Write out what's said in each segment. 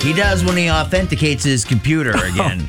He does when he authenticates his computer again.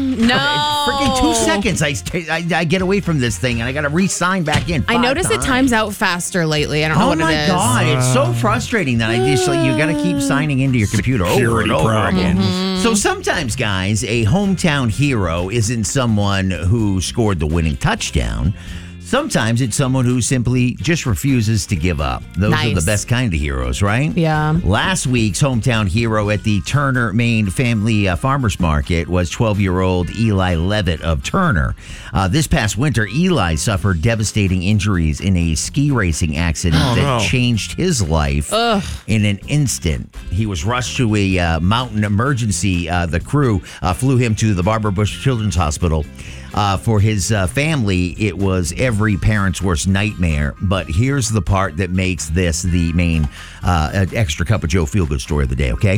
No. Freaking 2 seconds. I get away from this thing and I got to re-sign back in. I notice it times out faster lately. I don't know what it is. Oh my God. It's so frustrating that you got to keep signing into your computer over and over again. So sometimes, guys, a hometown hero isn't someone who scored the winning touchdown. Sometimes it's someone who simply just refuses to give up. Those are the best kind of heroes, right? Yeah. Last week's hometown hero at the Turner, Maine Family Farmers Market was 12-year-old Eli Levitt of Turner. This past winter, Eli suffered devastating injuries in a ski racing accident that changed his life in an instant. He was rushed to a mountain emergency. The crew flew him to the Barbara Bush Children's Hospital. For his family, it was every parent's worst nightmare. But here's the part that makes this the main extra cup of Joe feel-good story of the day, okay?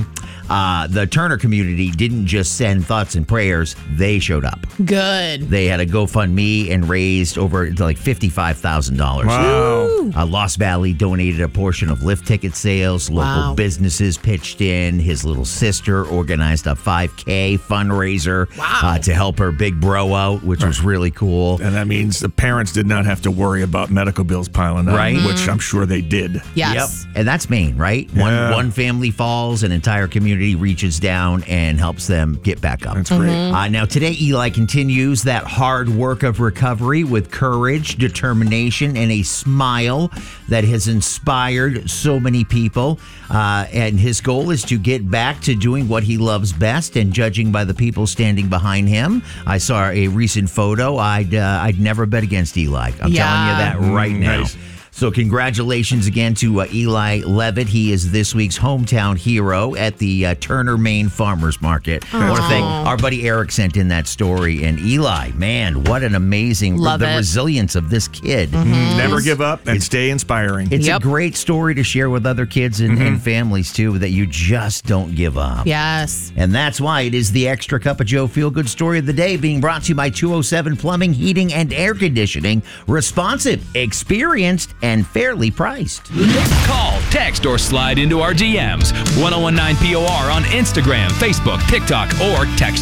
The Turner community didn't just send thoughts and prayers. They showed up. Good. They had a GoFundMe and raised over like $55,000. Wow. Lost Valley donated a portion of lift ticket sales. Local businesses pitched in. His little sister organized a 5K fundraiser to help her big bro out, which was really cool. And that means the parents did not have to worry about medical bills piling up, Right. which I'm sure they did. Yes. Yep. And that's Maine, right? Yeah. One family falls, an entire community reaches down and helps them get back up. That's great. Now, today, Eli continues that hard work of recovery with courage, determination, and a smile that has inspired so many people. And his goal is to get back to doing what he loves best. And judging by the people standing behind him, I saw a recent photo. I'd never bet against Eli. I'm telling you that right now. Nice. So congratulations again to Eli Levitt. He is this week's hometown hero at the Turner, Maine Farmers Market. I want to thank our buddy Eric sent in that story. And Eli, man, what an amazing, resilience of this kid. Never give up and stay inspiring. It's a great story to share with other kids and families, too, that you just don't give up. Yes. And that's why it is the Extra Cup of Joe Feel-Good Story of the Day, being brought to you by 207 Plumbing, Heating, and Air Conditioning. Responsive, experienced, and fairly priced. Call, text, or slide into our DMs. 1019 POR on Instagram, Facebook, TikTok, or text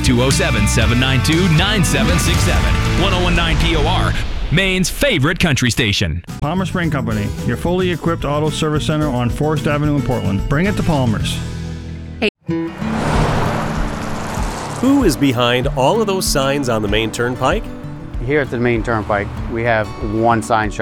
207-792-9767. 1019 POR, Maine's favorite country station. Palmer Spring Company, your fully equipped auto service center on Forest Avenue in Portland. Bring it to Palmer's. Who is behind all of those signs on the Maine Turnpike? Here at the Maine Turnpike, we have one sign showing